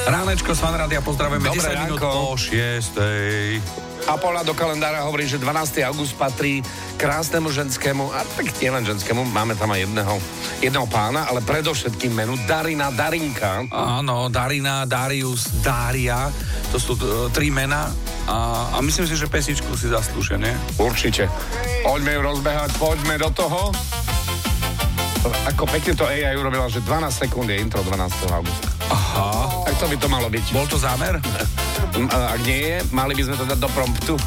Ránečko z Fanrádia, pozdravujeme. Dobré 10 minút ránko. po 6. A podľa do kalendára hovorí, že 12. august patrí krásnemu ženskému, a tak nie len ženskému, máme tam aj jedného pána, ale predovšetkým menu Darina, Darinka. Áno, Darina, Darius, Dária, to sú tri mená a myslím si, že pesničku si zaslúžia, nie? Určite. Poďme ju rozbehať, poďme do toho. Ako pekne to AI urobila, že 12 sekúnd je intro 12. augusta. Aha. Tak to by to malo byť. Bol to zámer? Ak nie je, mali by sme to dať do promptu.